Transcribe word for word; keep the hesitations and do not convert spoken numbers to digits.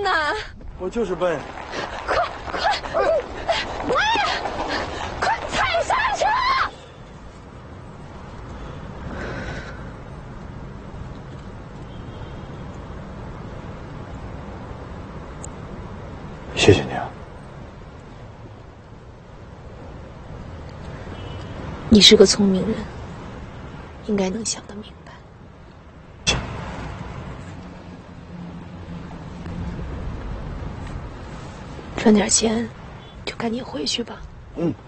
呢？ 我就是笨。 快快！哎呀，快踩刹车！ 谢谢你啊。 你是个聪明人，应该能想得明白。赚点钱，就赶紧回去吧。 嗯。